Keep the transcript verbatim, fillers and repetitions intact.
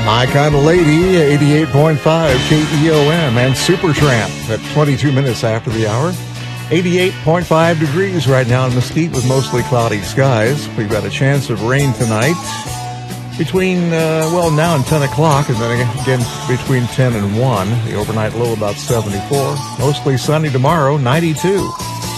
My Kind of Lady, eighty-eight point five K E O M, and Supertramp at twenty-two minutes after the hour. eighty-eight point five degrees right now in Mesquite with mostly cloudy skies. We've got a chance of rain tonight between, uh, well, now and ten o'clock, and then again between ten and one. The overnight low about seventy-four. Mostly sunny tomorrow, ninety-two.